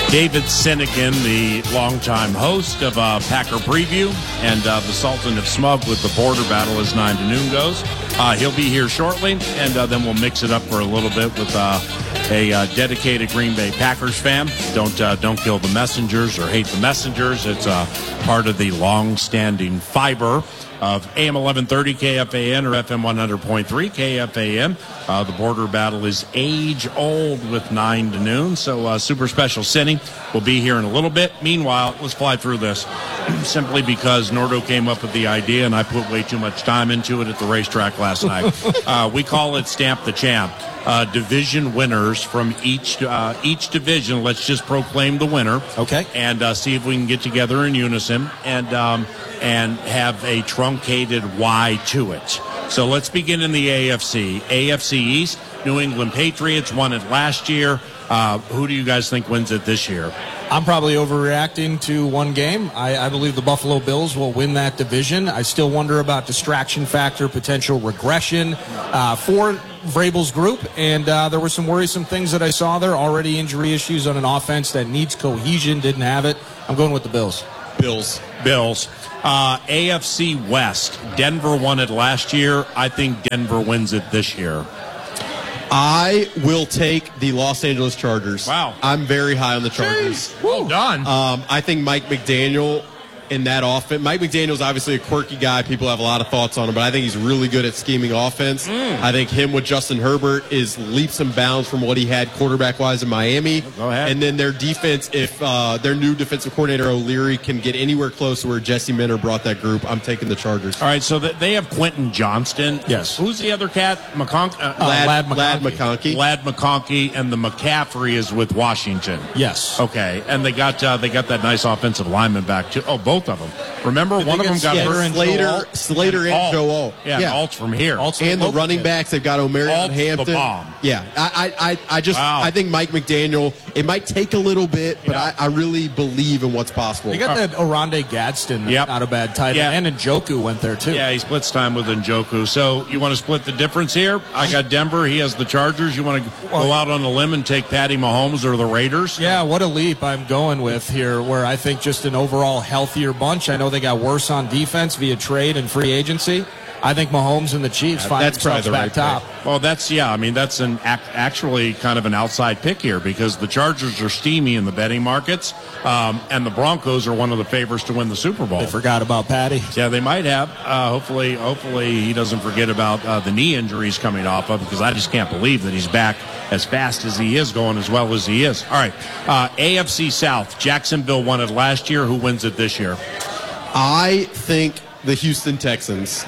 David Sinnigan, the longtime host of Packer Preview, and the Sultan of Smug with the border battle as 9 to noon goes. He'll be here shortly, and then we'll mix it up for a little bit with a dedicated Green Bay Packers fan. Don't kill the messengers or hate the messengers. It's part of the long-standing fiber of AM 1130 KFAN or FM 100.3 KFAN. The border battle is age-old with 9 to noon, so super special Cinny will be here in a little bit. Meanwhile, let's fly through this simply because Nordo came up with the idea, and I put way too much time into it at the racetrack last night. We call it Stamp the Champ. Division winners from each division. Let's just proclaim the winner. Okay. And see if we can get together in unison and have a truncated Y to it. So let's begin in the AFC. AFC East, New England Patriots won it last year. Who do you guys think wins it this year? I'm probably overreacting to one game. I believe the Buffalo Bills will win that division. I still wonder about distraction factor, potential regression for Vrabel's group, and there were some worrisome things that I saw there. Already injury issues on an offense that needs cohesion, didn't have it. I'm going with the Bills. Bills. AFC West, Denver won it last year. I think Denver wins it this year. I will take the Los Angeles Chargers. Wow. I'm very high on the Chargers. Well done. I think Mike McDaniel in that offense. Mike McDaniel's obviously a quirky guy. People have a lot of thoughts on him, but I think he's really good at scheming offense. I think him with Justin Herbert is leaps and bounds from what he had quarterback-wise in Miami. Go ahead. And then their defense, if their new defensive coordinator O'Leary can get anywhere close to where Jesse Minter brought that group, I'm taking the Chargers. All right, so they have Quentin Johnston. Yes. Who's the other cat? Ladd McConkey. Ladd McConkey, and the McCaffrey is with Washington. Yes. Okay, and they got that nice offensive lineman back too. Oh, both of them. Remember, one of them got hurt. Slater and Joe Alt. Yeah, Alt's from here. And the running backs, they've got Omarion Hampton. The bomb. Yeah, I think Mike McDaniel, it might take a little bit, but I really believe in what's possible. You got that Oronde Gadsden, not a bad tight end, and Njoku went there too. Yeah, he splits time with Njoku. So you want to split the difference here? I got Denver. He has the Chargers. You want to go out on a limb and take Patty Mahomes or the Raiders? Yeah, what a leap I'm going with here, where I think just an overall healthier bunch. I know they got worse on defense via trade and free agency. I think Mahomes and the Chiefs find themselves back top. Well, that's actually kind of an outside pick here because the Chargers are steamy in the betting markets, and the Broncos are one of the favorites to win the Super Bowl. They forgot about Patty. Yeah, they might have. Hopefully he doesn't forget about the knee injuries coming off of, because I just can't believe that he's back as fast as he is, going as well as he is. All right, AFC South, Jacksonville won it last year. Who wins it this year? I think the Houston Texans.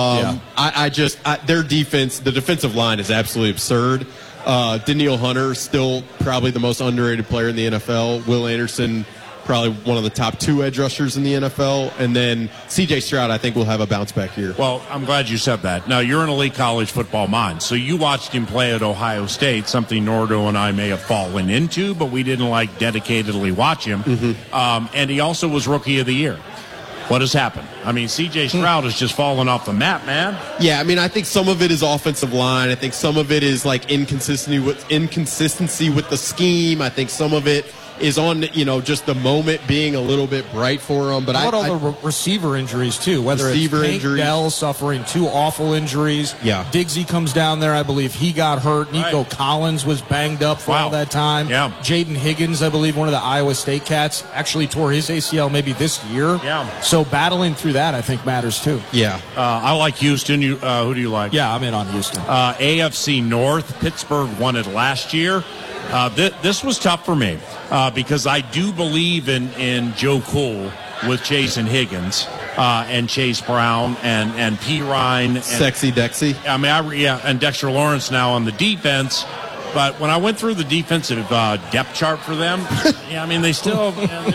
Their defense, the defensive line is absolutely absurd. Danielle Hunter, still probably the most underrated player in the NFL. Will Anderson, probably one of the top 2 edge rushers in the NFL. And then C.J. Stroud, I think, will have a bounce back year. Well, I'm glad you said that. Now, you're an elite college football mind, so you watched him play at Ohio State, something Nordo and I may have fallen into, but we didn't dedicatedly watch him. And he also was Rookie of the Year. What has happened? I mean, C.J. Stroud has just fallen off the map, man. Yeah, I mean, I think some of it is offensive line. I think some of it is inconsistency with the scheme. I think some of it is on, just the moment being a little bit bright for him. But how about all the receiver injuries, too? Whether it's Tank Dell suffering 2 awful injuries. Yeah. Diggsy comes down there. I believe he got hurt. Nico Collins was banged up for all that time. Yeah. Jaden Higgins, I believe, one of the Iowa State cats, actually tore his ACL maybe this year. Yeah. So battling through that, I think, matters, too. Yeah. I like Houston. Who do you like? Yeah, I'm in on Houston. AFC North, Pittsburgh won it last year. This was tough for me because I do believe in Joe Cool with Chase and Higgins and Chase Brown and P. Ryan. And, Sexy Dexy. I mean, and Dexter Lawrence now on the defense. But when I went through the defensive depth chart for them, they still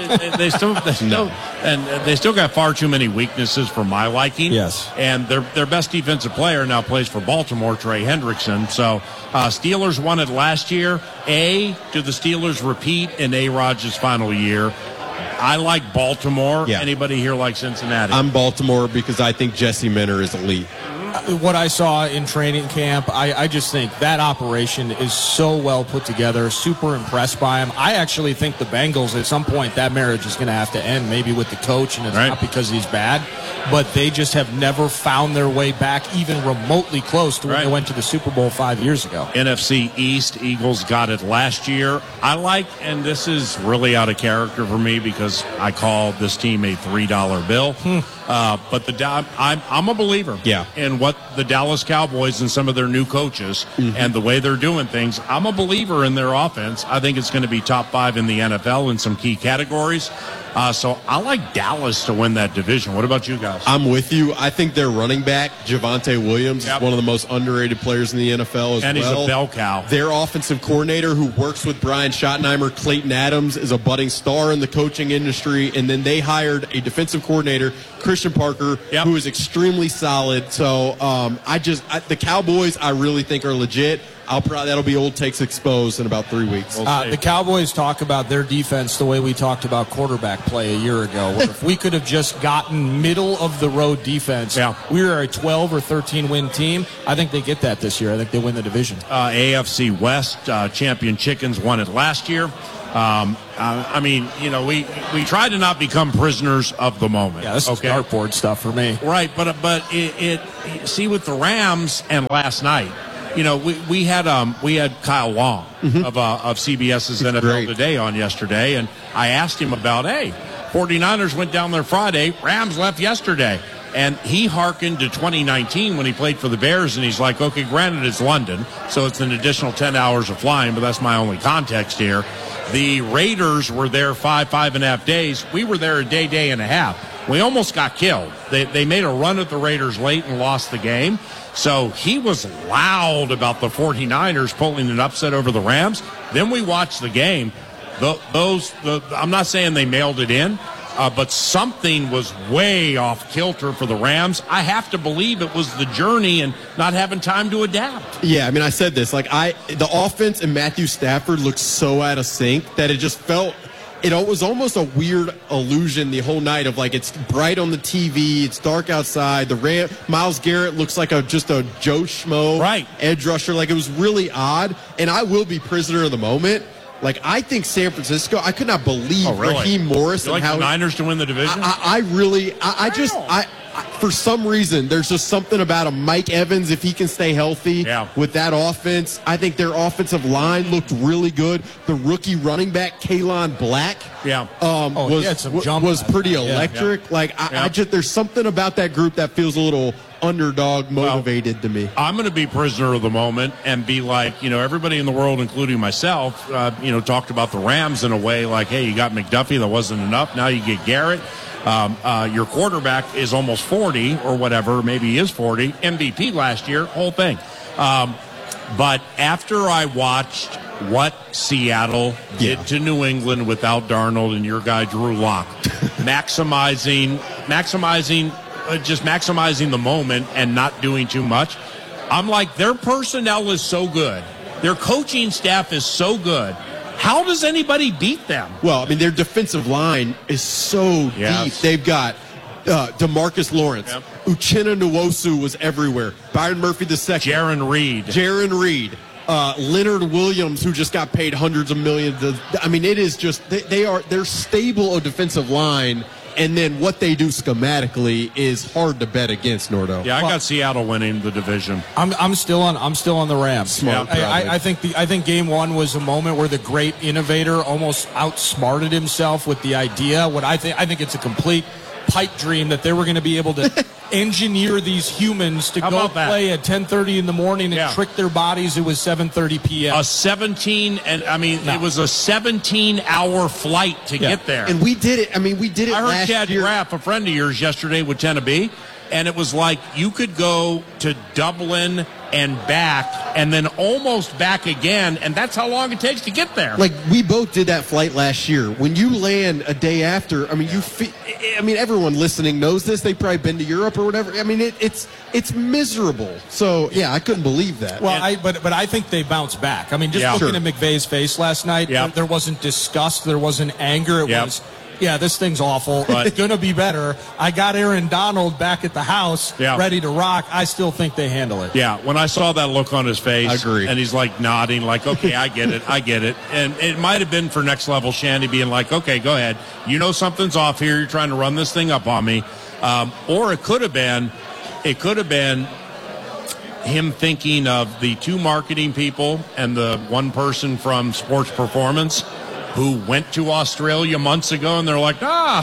got far too many weaknesses for my liking. Yes. And their best defensive player now plays for Baltimore, Trey Hendrickson. So Steelers won it last year. Do the Steelers repeat in A-Rod's final year? I like Baltimore. Yeah. Anybody here like Cincinnati? I'm Baltimore because I think Jesse Minter is elite. what I saw in training camp, I just think that operation is so well put together. Super impressed by him. I actually think the Bengals, at some point, that marriage is going to have to end, maybe with the coach, and it's not because he's bad, but they just have never found their way back even remotely close to when they went to the Super Bowl 5 years ago. NFC East, Eagles got it last year. I like, and this is really out of character for me because I call this team a $3 bill. But I'm a believer in what the Dallas Cowboys and some of their new coaches and the way they're doing things. I'm a believer in their offense. I think it's going to be top 5 in the NFL in some key categories. So I like Dallas to win that division. What about you guys? I'm with you. I think their running back, Javonte Williams, is one of the most underrated players in the NFL as well. And he's a bell cow. Their offensive coordinator, who works with Brian Schottenheimer, Clayton Adams, is a budding star in the coaching industry. And then they hired a defensive coordinator, Christian Parker, who is extremely solid. So the Cowboys, I really think, are legit. That'll be old takes exposed in about 3 weeks. The Cowboys talk about their defense the way we talked about quarterback play a year ago. Where if we could have just gotten middle of the road defense, we were a 12 or 13 win team. I think they get that this year. I think they win the division. AFC West champion Chickens won it last year. I mean, we try to not become prisoners of the moment. Yeah, this is dartboard stuff for me. Right, but see with the Rams and last night. We had Kyle Long of CBS's NFL Today on yesterday, and I asked him about, 49ers went down there Friday, Rams left yesterday. And he hearkened to 2019 when he played for the Bears, and he's like, okay, granted it's London, so it's an additional 10 hours of flying, but that's my only context here. The Raiders were there 5.5 days. We were there a day and a half. We almost got killed. They made a run at the Raiders late and lost the game. So he was loud about the 49ers pulling an upset over the Rams. Then we watched the game. I'm not saying they mailed it in, but something was way off kilter for the Rams. I have to believe it was the journey and not having time to adapt. Yeah, I mean, I said this. The offense and Matthew Stafford looked so out of sync that it just felt – it was almost a weird illusion the whole night of it's bright on the TV, it's dark outside. Myles Garrett looks like just a Joe Schmo edge rusher. It was really odd. And I will be prisoner of the moment. I think San Francisco, I could not believe Raheem Morris. You like the Niners to win the division? For some reason, there's just something about a Mike Evans, if he can stay healthy with that offense. I think their offensive line looked really good. The rookie running back, Kalon Black, was pretty electric. There's something about that group that feels a little underdog motivated to me. I'm going to be prisoner of the moment and be like, everybody in the world, including myself, talked about the Rams in a way like, hey, you got McDuffie, that wasn't enough. Now you get Garrett. Your quarterback is almost 40 or whatever, maybe he is 40, MVP last year, whole thing. But after I watched what Seattle did to New England without Darnold and your guy Drew Lock, maximizing the moment and not doing too much, I'm like, their personnel is so good. Their coaching staff is so good. How does anybody beat them? Well, I mean, their defensive line is so deep. They've got DeMarcus Lawrence. Uchenna Nwosu was everywhere. Byron Murphy II. Jaron Reed. Leonard Williams, who just got paid hundreds of millions. I mean, it is just they're stable a defensive line. And then what they do schematically is hard to bet against, Nordo. Yeah, I got Seattle winning the division. I'm still on the Rams. Smart, I think game one was a moment where the great innovator almost outsmarted himself with the idea. I think it's a complete pipe dream that they were going to be able to engineer these humans to go play at 10:30 in the morning and trick their bodies. It was 7:30 p.m. It was a 17-hour flight to get there. And we did it. I mean, we did it last year. I heard Chad Graff, a friend of yours, yesterday with Tennessee, and it was like you could go to Dublin and back and then almost back again, and that's how long it takes to get there. We both did that flight last year. When you land a day after, I mean, everyone listening knows this. They've probably been to Europe or whatever. I mean, it's miserable. So, yeah, I couldn't believe that. Well, but I think they bounced back. I mean, just looking at McVay's face last night, there wasn't disgust, there wasn't anger. It was yeah, this thing's awful. But- It's going to be better. I got Aaron Donald back at the house, Yeah. ready to rock. I still think they handle it. Yeah, when I saw that look on his face, I agree. and he's like nodding, like, okay, I get it, I get it. And it might have been for next level Shandy being like, okay, go ahead. You know something's off here. You're trying to run this thing up on me. Or it could have been him thinking of the two marketing people and the one person from Sports Performance who went to Australia months ago, and they're like,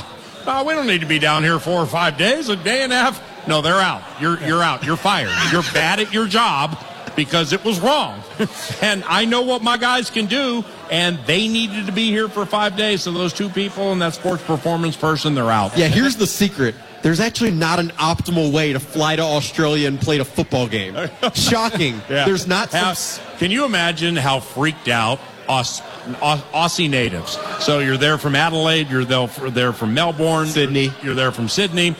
we don't need to be down here 4 or 5 days, a day and a half. No, they're out. You're out. You're fired. You're bad at your job because it was wrong. And I know what my guys can do, and they needed to be here for 5 days. So those two people and that Sports Performance person, they're out. Yeah, here's the secret. There's actually not an optimal way to fly to Australia and play a football game. Shocking. Yeah. There's not Can you imagine how freaked out Aussie natives? So you're there from Adelaide, you're there from Melbourne, Sydney. you're there from Sydney,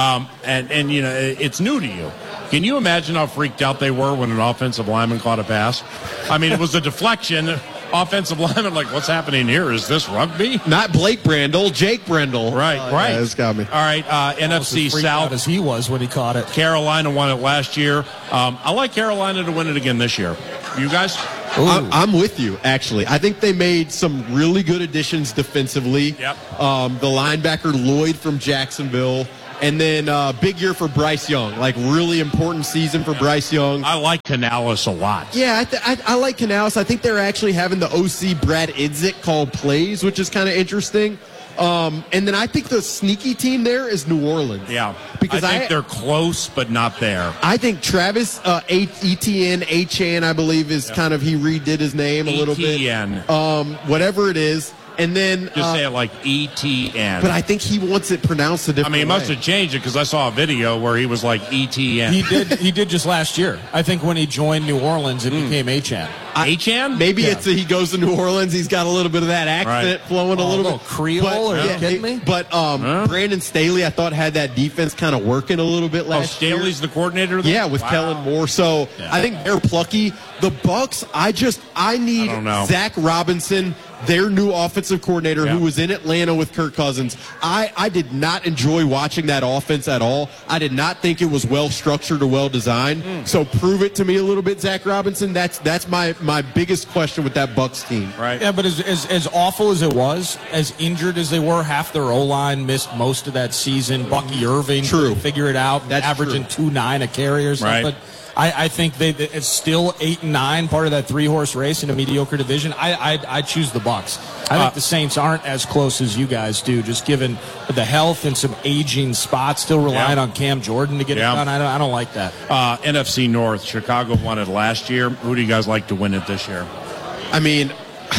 and you know it's new to you. Can you imagine how freaked out they were when an offensive lineman caught a pass? I mean, it was a deflection. Offensive lineman, like, what's happening here? Is this rugby? Not Blake Brandel, Jake Brendel. Right. Yeah, that's got me. All right, NFC Freaked out South. as he was when he caught it. Carolina won it last year. I like Carolina to win it again this year. You guys? I'm with you, actually. I think they made some really good additions defensively. Yep. The linebacker Lloyd from Jacksonville. And then big year for Bryce Young. Like, really important season for Bryce Young. I like Canales a lot. Yeah, I like Canales. I think they're actually having the OC Brad Idzik call plays, which is kind of interesting. And then I think the sneaky team there is New Orleans. Yeah, because I think they're close, but not there. I think Travis Etienne, Achan, I believe, is kind of, he redid his name a little bit. Etienne. Whatever it is. And then Just say it like ETN. but I think he wants it pronounced a different I mean, he way. must have changed it because I saw a video where he was like ETN. He did just last year. I think when he joined New Orleans, it became Achan. Achan? Maybe it's he goes to New Orleans. He's got a little bit of that accent Right. flowing a little bit. Creole? Are you kidding me? But Brandon Staley, I thought, had that defense kind of working a little bit last year. Staley's the coordinator there? Yeah, with Wow. Kellen Moore. So I think they're plucky. The Bucks, I need don't know. Zach Robinson, their new offensive coordinator, Yeah. who was in Atlanta with Kirk Cousins. I did not enjoy watching that offense at all. I did not think it was well structured or well designed. So prove it to me a little bit, Zach Robinson. That's my biggest question with that Bucks team. Right. Yeah, but as awful as it was, as injured as they were, half their O-line missed most of that season. Bucky Irving True. couldn't figure it out, That's averaging 2.9 a carry or something. Right. But I think it's still 8-9, part of that 3-horse race in a mediocre division. I choose the Bucks. I think the Saints aren't as close as you guys do, just given the health and some aging spots. Still relying on Cam Jordan to get it done. I don't like that. NFC North, Chicago won it last year. Who do you guys like to win it this year? I mean,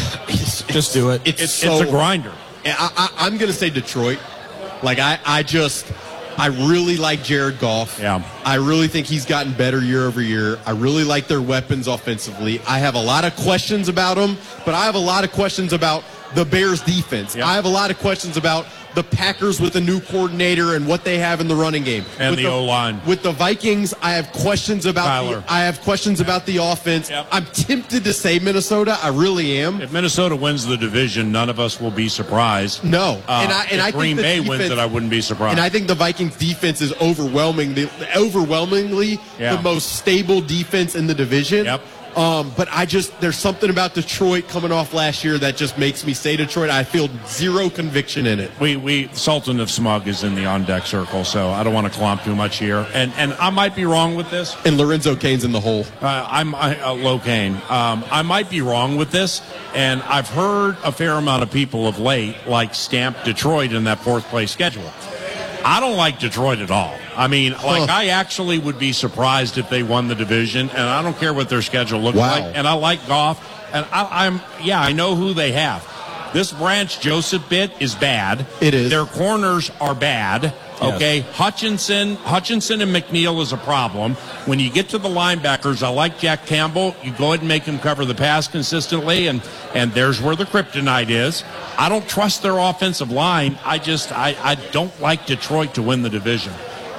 Just do it. It's a grinder. I'm going to say Detroit. Like, I really like Jared Goff. Yeah. I really think he's gotten better year over year. I really like their weapons offensively. I have a lot of questions about them, but I have a lot of questions about the Bears defense. Yeah. I have a lot of questions about the Packers with a new coordinator and what they have in the running game. And With the O-line. With the Vikings, I have questions about Kyler. the offense. Yep. I'm tempted to say Minnesota. I really am. If Minnesota wins the division, none of us will be surprised. No. I think Green the Bay wins defense- it, I wouldn't be surprised. And I think the Vikings defense is overwhelmingly Yeah. the most stable defense in the division. Yep. But there's something about Detroit coming off last year that just makes me say Detroit. I feel zero conviction in it. We Sultan of Smug is in the on-deck circle, so I don't want to clomp too much here. And I might be wrong with this. And Lorenzo Cain's in the hole. I'm Locaine. I might be wrong with this, and I've heard a fair amount of people of late like stamp Detroit in that fourth place schedule. I don't like Detroit at all. I mean, I actually would be surprised if they won the division, and I don't care what their schedule looks like. And I like Goff, and I know who they have. This Branch Joseph bit is bad. It is. Their corners are bad. Okay, Hutchinson and McNeil is a problem. When you get to the linebackers, I like Jack Campbell. You go ahead and make him cover the pass consistently, and there's where the kryptonite is. I don't trust their offensive line. I don't like Detroit to win the division.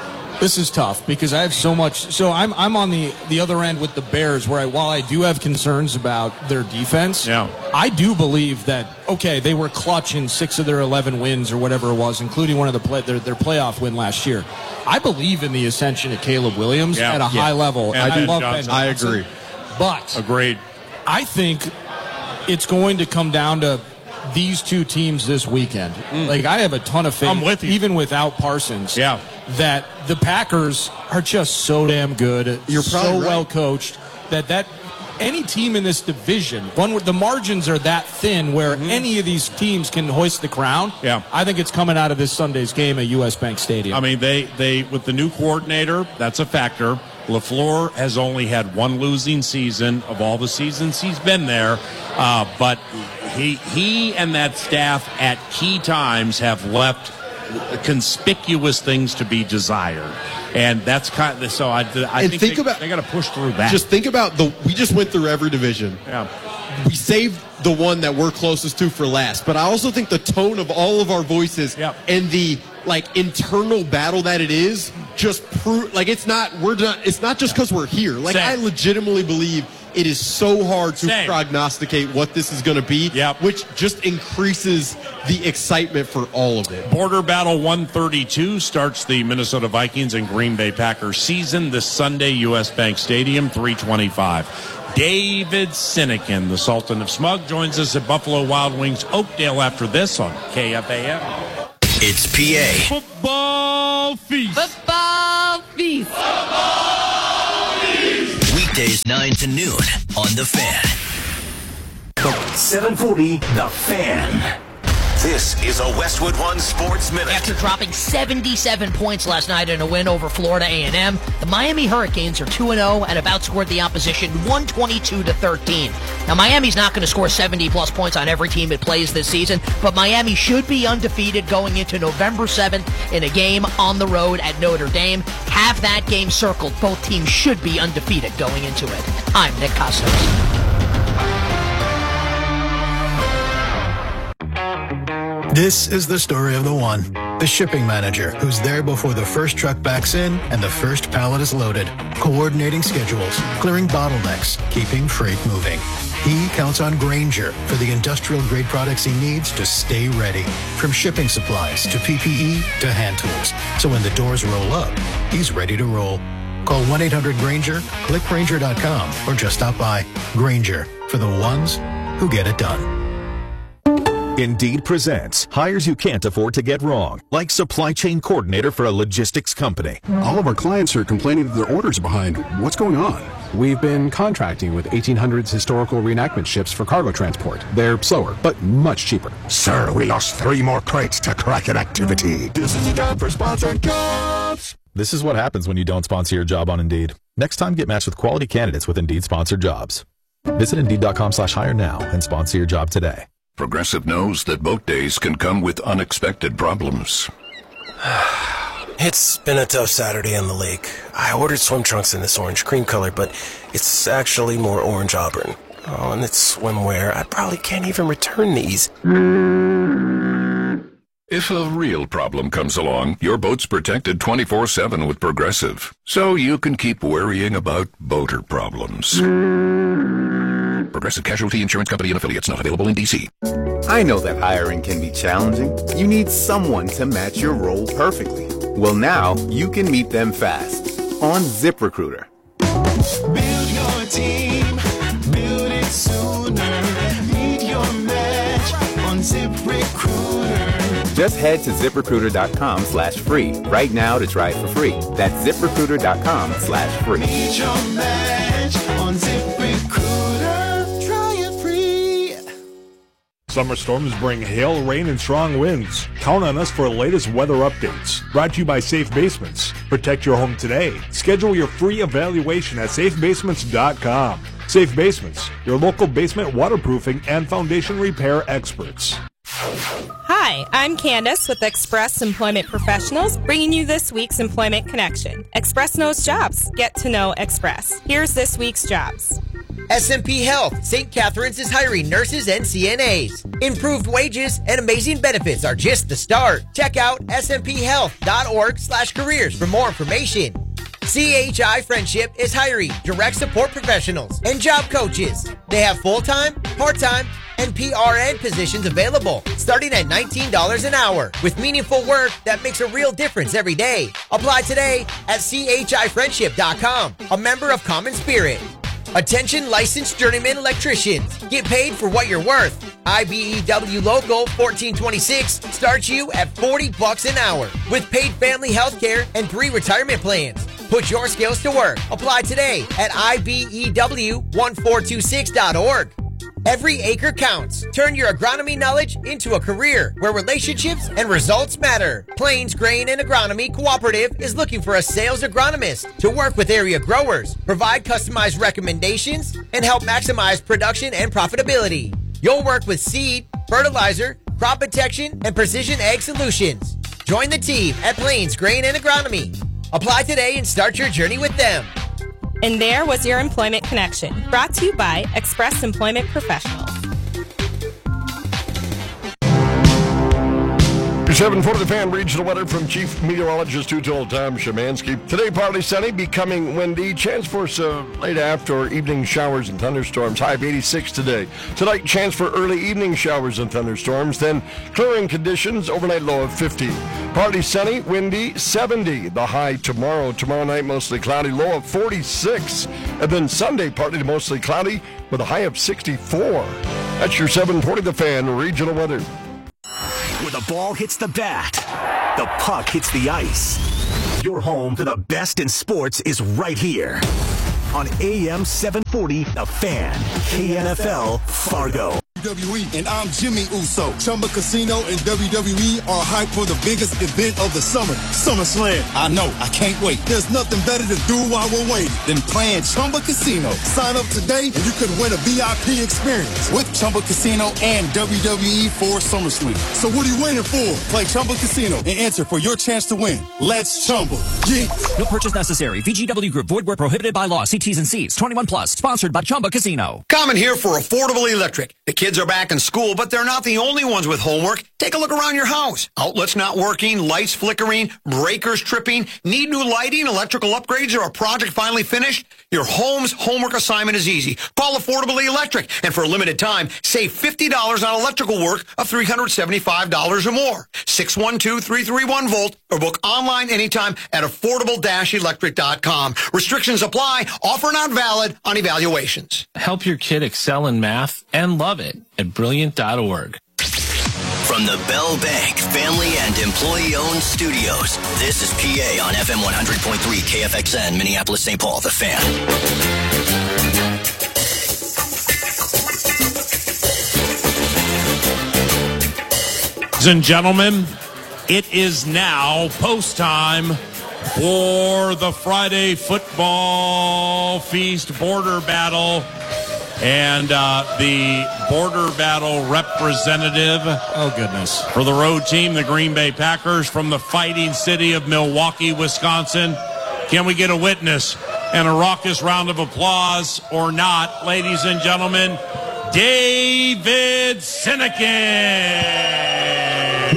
This is tough because I have so much. So I'm on the other end with the Bears, where while I do have concerns about their defense, I do believe that they were clutch in 6 of their 11 wins or whatever it was, including one of their playoff win last year. I believe in the ascension of Caleb Williams at a high level. And I love Johnson. Ben I Johnson, agree. but Agreed. I think it's going to come down to these two teams this weekend. Like, I have a ton of faith, I'm with you. even without Parsons, Yeah. that the Packers are just so damn good. You're so probably right. well coached that any team in this division, one where the margins are that thin where any of these teams can hoist the crown. Yeah. I think it's coming out of this Sunday's game at US Bank Stadium. I mean, they with the new coordinator, that's a factor. LaFleur has only had one losing season of all the seasons he's been there, but he and that staff at key times have left conspicuous things to be desired, and that's kind of so. I think they got to push through that. Just think about we just went through every division. Yeah. We saved the one that we're closest to for last, but I also think the tone of all of our voices and the internal battle that it is just prove it's not just because we're here. I legitimately believe it is so hard to prognosticate what this is going to be, which just increases the excitement for all of it. Border Battle 132 starts the Minnesota Vikings and Green Bay Packers season this Sunday, US Bank Stadium, 3:25. David Sinekin, the Sultan of Smug, joins us at Buffalo Wild Wings Oakdale after this on KFAM. It's PA. Football Feast. Football Feast. Football Feast. Weekdays 9 to noon on The Fan. 740 The Fan. This is a Westwood One Sports Minute. After dropping 77 points last night in a win over Florida A&M, the Miami Hurricanes are 2-0 and have outscored the opposition 122-13. Now, Miami's not going to score 70-plus points on every team it plays this season, but Miami should be undefeated going into November 7th in a game on the road at Notre Dame. Have that game circled. Both teams should be undefeated going into it. I'm Nick Costos. This is the story of the one, the shipping manager who's there before the first truck backs in and the first pallet is loaded, coordinating schedules, clearing bottlenecks, keeping freight moving. He counts on Grainger for the industrial-grade products he needs to stay ready, from shipping supplies to PPE to hand tools. So when the doors roll up, he's ready to roll. Call 1-800-GRAINGER, click Grainger.com, or just stop by. Grainger, for the ones who get it done. Indeed presents hires you can't afford to get wrong, like supply chain coordinator for a logistics company. All of our clients are complaining that their orders are behind. What's going on? We've been contracting with 1800s historical reenactment ships for cargo transport. They're slower, but much cheaper. Sir, we lost 3 more crates to Kraken activity. This is a job for sponsored jobs. This is what happens when you don't sponsor your job on Indeed. Next time, get matched with quality candidates with Indeed sponsored jobs. Visit Indeed.com/hire now and sponsor your job today. Progressive knows that boat days can come with unexpected problems. It's been a tough Saturday on the lake. I ordered swim trunks in this orange cream color, but it's actually more orange auburn. Oh, and it's swimwear. I probably can't even return these. If a real problem comes along, your boat's protected 24/7 with Progressive, so you can keep worrying about boater problems. Progressive Casualty Insurance Company and Affiliates, not available in D.C. I know that hiring can be challenging. You need someone to match your role perfectly. Well, now you can meet them fast on ZipRecruiter. Build your team, build it sooner. Meet your match on ZipRecruiter. Just head to ZipRecruiter.com/free right now to try it for free. That's ZipRecruiter.com/free. Meet your match on ZipRecruiter. Try it free. Summer storms bring hail, rain, and strong winds. Count on us for the latest weather updates. Brought to you by Safe Basements. Protect your home today. Schedule your free evaluation at safebasements.com. Safe Basements, your local basement waterproofing and foundation repair experts. Hi, I'm Candace with Express Employment Professionals, bringing you this week's Employment Connection. Express knows jobs. Get to know Express. Here's this week's jobs. SMP Health, St. Catherine's is hiring nurses and CNAs. Improved wages and amazing benefits are just the start. Check out smphealth.org/careers for more information. CHI Friendship is hiring direct support professionals and job coaches. They have full-time, part-time, and PRN positions available, starting at $19 an hour, with meaningful work that makes a real difference every day. Apply today at chifriendship.com, a member of Common Spirit. Attention licensed journeyman electricians. Get paid for what you're worth. IBEW Local 1426 starts you at $40 an hour with paid family health care and 3 retirement plans. Put your skills to work. Apply today at IBEW1426.org. Every acre counts. Turn your agronomy knowledge into a career where relationships and results matter. Plains Grain and Agronomy Cooperative is looking for a sales agronomist to work with area growers, provide customized recommendations, and help maximize production and profitability. You'll work with seed, fertilizer, crop protection, and precision ag solutions. Join the team at Plains Grain and Agronomy. Apply today and start your journey with them. And there was your Employment Connection, brought to you by Express Employment Professionals. 740 The Fan regional weather from Chief Meteorologist Tom Szymanski. Today, partly sunny, becoming windy. Chance for some late after or evening showers and thunderstorms. High of 86 today. Tonight, chance for early evening showers and thunderstorms. Then clearing conditions, overnight low of 50. Partly sunny, windy, 70. The high tomorrow. Tomorrow night, mostly cloudy, low of 46. And then Sunday, partly to mostly cloudy with a high of 64. That's your 740 The Fan regional weather. Where the ball hits the bat, the puck hits the ice. Your home to the best in sports is right here on AM 740, The Fan, KNFL, Fargo. WWE, and I'm Jimmy Uso. Chumba Casino and WWE are hyped for the biggest event of the summer, SummerSlam. I know, I can't wait. There's nothing better to do while we're waiting than playing Chumba Casino. Sign up today and you could win a VIP experience with Chumba Casino and WWE for SummerSlam. So what are you waiting for? Play Chumba Casino and enter for your chance to win. Let's Chumba. Yeah. No purchase necessary. VGW Group. Void where prohibited by law. See T's and C's. 21 plus. Sponsored by Chumba Casino. Common here for Affordable Electric. The kids are back in school, but they're not the only ones with homework. Take a look around your house. Outlets not working, lights flickering, breakers tripping. Need new lighting, electrical upgrades, or a project finally finished? Your home's homework assignment is easy. Call Affordable Electric, and for a limited time, save $50 on electrical work of $375 or more. 612-331-VOLT, or book online anytime at affordable-electric.com. Restrictions apply. Offer not valid on evaluations. Help your kid excel in math and love it at brilliant.org. From the Bell Bank family and employee-owned studios, this is PA on FM 100.3 KFXN, Minneapolis, St. Paul, The Fan. Ladies and gentlemen, it is now post time for the Friday Football Feast Border Battle. And the Border Battle representative, oh goodness, for the road team, the Green Bay Packers, from the fighting city of Milwaukee, Wisconsin. Can we get a witness and a raucous round of applause or not? Ladies and gentlemen, David Sinekin.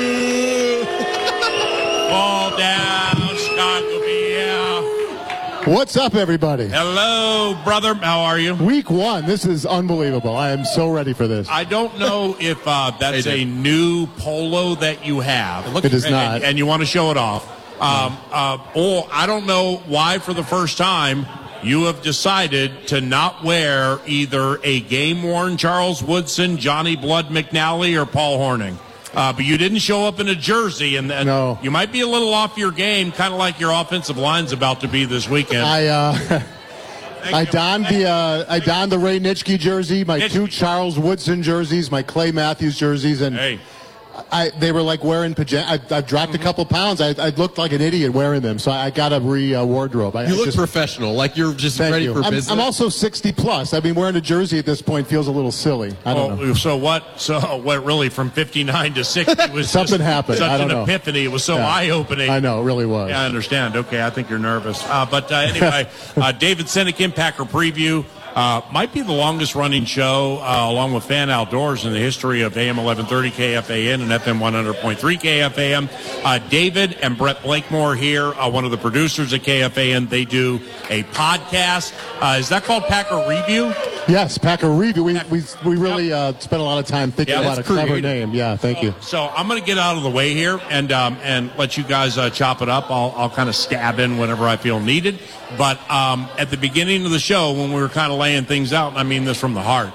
Fall down, Chicago. What's up, everybody? Hello, brother. How are you? Week 1. This is unbelievable. I am so ready for this. I don't know if that's a new polo that you have. It is not. And you want to show it off. Or I don't know why, for the first time, you have decided to not wear either a game-worn Charles Woodson, Johnny Blood McNally, or Paul Hornung. But you didn't show up in a jersey, and no. You might be a little off your game, kind of like your offensive line's about to be this weekend. I donned the Ray Nitschke jersey, my 2 Charles Woodson jerseys, my Clay Matthews jerseys, and they were like wearing pajamas. I've dropped a couple pounds. I looked like an idiot wearing them, so I got to wardrobe. You look professional, like you're just ready for business. I'm also 60 plus. I mean, wearing a jersey at this point feels a little silly. I don't know. So what really from 59 to 60 was something happened. Such I don't an know. epiphany. It was so eye-opening. I know, it really was. Yeah, I understand. Okay, I think you're nervous. But anyway, David Sinekin, Packer Preview. Might be the longest running show, along with Fan Outdoors, in the history of AM 1130 KFAN and FM 100.3 KFAN. David and Brett Blakemore here, one of the producers at KFAN. They do a podcast. Is that called Packer Review? Yes, Packer Review. We really spent a lot of time thinking about a clever name. Yeah, thank you. So I'm going to get out of the way here and let you guys chop it up. I'll kind of stab in whenever I feel needed. But at the beginning of the show, when we were kind of laying things out, and I mean this from the heart,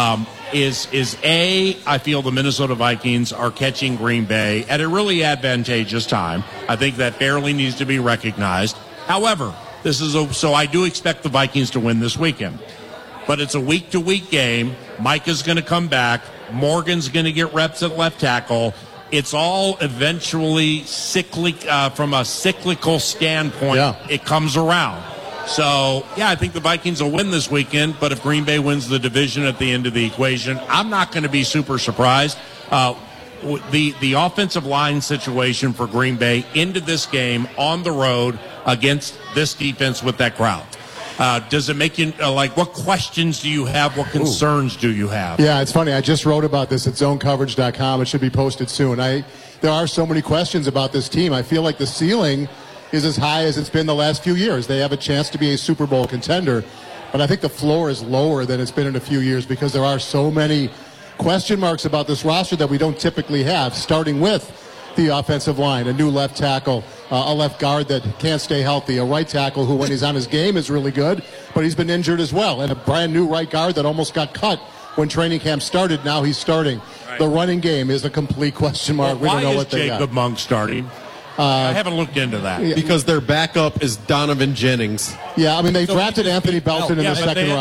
I feel the Minnesota Vikings are catching Green Bay at a really advantageous time. I think that fairly needs to be recognized. However, so I do expect the Vikings to win this weekend. But it's a week-to-week game. Micah's going to come back. Morgan's going to get reps at left tackle. It's all eventually from a cyclical standpoint. Yeah. It comes around. So, I think the Vikings will win this weekend, but if Green Bay wins the division at the end of the equation, I'm not going to be super surprised. The offensive line situation for Green Bay into this game on the road against this defense with that crowd. Does it make you, what questions do you have? What concerns do you have? Yeah, it's funny. I just wrote about this at zonecoverage.com. It should be posted soon. There are so many questions about this team. I feel like the ceiling is as high as it's been the last few years. They have a chance to be a Super Bowl contender, but I think the floor is lower than it's been in a few years because there are so many question marks about this roster that we don't typically have, starting with the offensive line, a new left tackle, a left guard that can't stay healthy, a right tackle who, when he's on his game, is really good, but he's been injured as well, and a brand new right guard that almost got cut when training camp started. Now he's starting. Right. The running game is a complete question mark. We don't know what they got. Why is Jacob Monk starting? I haven't looked into that. Because their backup is Donovan Jennings. Yeah, I mean, they drafted Anthony Belton in the second round.